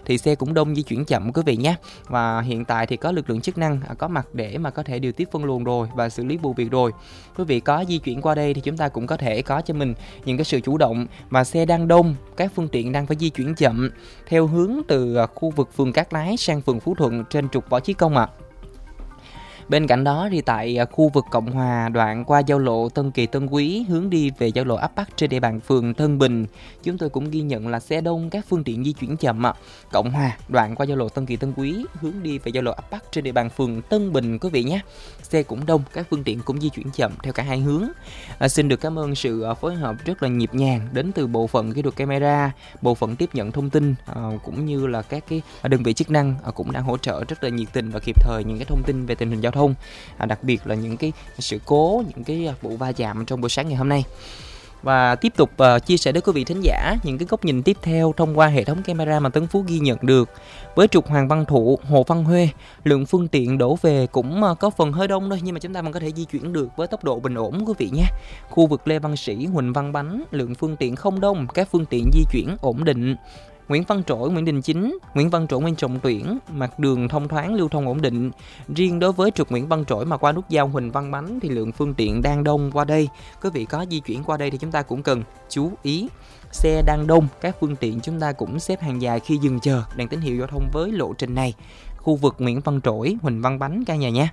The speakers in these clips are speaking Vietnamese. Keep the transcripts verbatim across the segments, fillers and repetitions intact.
thì xe cũng đông, di chuyển chậm quý vị nhé. Và hiện tại thì có lực lượng chức năng có mặt để mà có thể điều tiết phân luồng rồi và xử lý vụ việc rồi. Quý vị có di chuyển qua đây thì chúng ta cũng có thể có cho mình những cái sự chủ động. Và xe đang đông, các phương tiện đang phải di chuyển chậm theo hướng từ khu vực phường Cát Lái sang phường Phú Thuận trên trục Võ Chí Công ạ. À. Bên cạnh đó thì tại khu vực Cộng Hòa đoạn qua giao lộ Tân Kỳ Tân Quý hướng đi về giao lộ ấp Bắc trên địa bàn phường Tân Bình, chúng tôi cũng ghi nhận là xe đông, các phương tiện di chuyển chậm ạ. Cộng Hòa đoạn qua giao lộ Tân Kỳ Tân Quý hướng đi về giao lộ ấp Bắc trên địa bàn phường Tân Bình quý vị nhé. Xe cũng đông, các phương tiện cũng di chuyển chậm theo cả hai hướng. À, xin được cảm ơn sự phối hợp rất là nhịp nhàng đến từ bộ phận kỹ thuật camera, bộ phận tiếp nhận thông tin à, cũng như là các cái đơn vị chức năng à, cũng đang hỗ trợ rất là nhiệt tình và kịp thời những cái thông tin về tình hình giao thông, à, đặc biệt là những cái sự cố, những cái vụ va chạm trong buổi sáng ngày hôm nay. Và tiếp tục uh, chia sẻ đến quý vị thính giả những cái góc nhìn tiếp theo thông qua hệ thống camera mà Tấn Phú ghi nhận được. Với trục Hoàng Văn Thụ, Hồ Văn Huê, lượng phương tiện đổ về cũng uh, có phần hơi đông thôi, nhưng mà chúng ta vẫn có thể di chuyển được với tốc độ bình ổn quý vị nhé. Khu vực Lê Văn Sĩ, Huỳnh Văn Bánh, lượng phương tiện không đông, các phương tiện di chuyển ổn định. Nguyễn Văn Trỗi, Nguyễn Đình Chính, Nguyễn Văn Trỗi, Nguyễn Trọng Tuyển, mặt đường thông thoáng, lưu thông ổn định. Riêng đối với trục Nguyễn Văn Trỗi mà qua nút giao Huỳnh Văn Bánh thì lượng phương tiện đang đông qua đây. Quý vị có di chuyển qua đây thì chúng ta cũng cần chú ý. Xe đang đông, các phương tiện chúng ta cũng xếp hàng dài khi dừng chờ đèn tín hiệu giao thông với lộ trình này. Khu vực Nguyễn Văn Trỗi, Huỳnh Văn Bánh cả nhà nhé.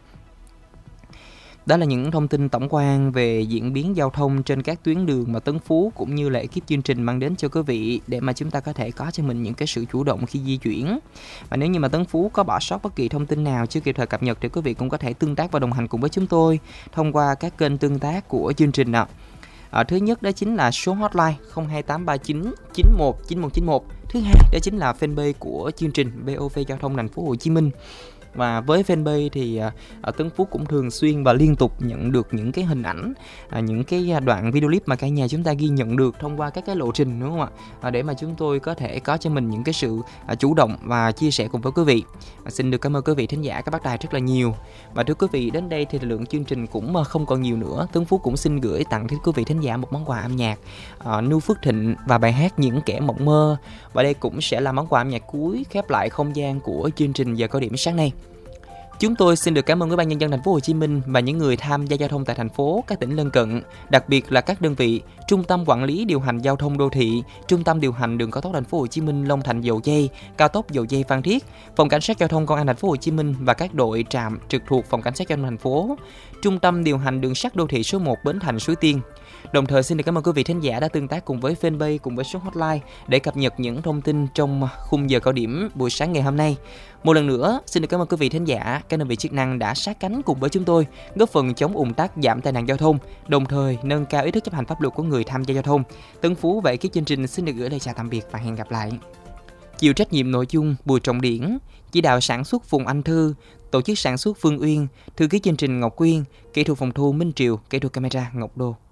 Đó là những thông tin tổng quan về diễn biến giao thông trên các tuyến đường mà Tấn Phú cũng như là ekip chương trình mang đến cho quý vị để mà chúng ta có thể có cho mình những cái sự chủ động khi di chuyển. Và nếu như mà Tấn Phú có bỏ sót bất kỳ thông tin nào chưa kịp thời cập nhật thì quý vị cũng có thể tương tác và đồng hành cùng với chúng tôi thông qua các kênh tương tác của chương trình nào. À, thứ nhất đó chính là số hotline không hai tám ba chín chín một chín một chín một. Thứ hai đó chính là fanpage của chương trình bê o vê Giao thông Thành phố Hồ Chí Minh. Và với fanpage thì à, Tấn Phú cũng thường xuyên và liên tục nhận được những cái hình ảnh, à, những cái đoạn video clip mà cả nhà chúng ta ghi nhận được thông qua các cái lộ trình, đúng không ạ? À, để mà chúng tôi có thể có cho mình những cái sự à, chủ động và chia sẻ cùng với quý vị. À, xin được cảm ơn quý vị thính giả các bác đài rất là nhiều. Và thưa quý vị, đến đây thì lượng chương trình cũng không còn nhiều nữa. Tấn Phú cũng xin gửi tặng đến quý vị thính giả một món quà âm nhạc à, Nưu Phước Thịnh và bài hát Những Kẻ Mộng Mơ. Và đây cũng sẽ là món quà âm nhạc cuối khép lại không gian của chương trình Giờ Cao Điểm sáng nay. Chúng tôi xin được cảm ơn Ủy ban Nhân dân Thành phố Hồ Chí Minh và những người tham gia giao thông tại thành phố, các tỉnh lân cận, đặc biệt là các đơn vị Trung tâm Quản lý Điều hành Giao thông Đô thị, Trung tâm Điều hành Đường cao tốc Thành phố Hồ Chí Minh Long Thành Dầu Giây, Cao tốc Dầu Giây Phan Thiết, Phòng Cảnh sát Giao thông Công an Thành phố Hồ Chí Minh và các đội trạm trực thuộc Phòng Cảnh sát Giao thông Thành phố, Trung tâm Điều hành Đường sắt Đô thị số một Bến Thành Suối Tiên. Đồng thời xin được cảm ơn quý vị thính giả đã tương tác cùng với fanpage cùng với số hotline để cập nhật những thông tin trong khung giờ cao điểm buổi sáng ngày hôm nay. Một lần nữa, xin được cảm ơn quý vị thính giả, các đơn vị chức năng đã sát cánh cùng với chúng tôi, góp phần chống ùn tắc, giảm tai nạn giao thông, đồng thời nâng cao ý thức chấp hành pháp luật của người tham gia giao thông. Tấn Phú và ekip chương trình xin được gửi lời chào tạm biệt và hẹn gặp lại. Chịu trách nhiệm nội dung Bùi Trọng Điển, chỉ đạo sản xuất Phùng Anh Thư, tổ chức sản xuất Phương Uyên, thư ký chương trình Ngọc Quyên, kỹ thuật phòng thu Minh Triều, kỹ thuật camera Ngọc Đô.